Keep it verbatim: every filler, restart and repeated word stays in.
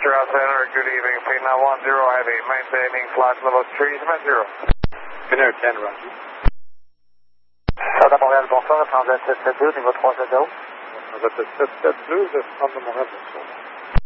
Montreal Center, good evening, P nine one zero Heavy, maintaining flight level three seven zero. Canard ten, Roger. Stade Montréal, bonsoir, Transat sept sept deux, niveau trois zéro. Transat sept sept deux, descendre de Montréal, bonsoir.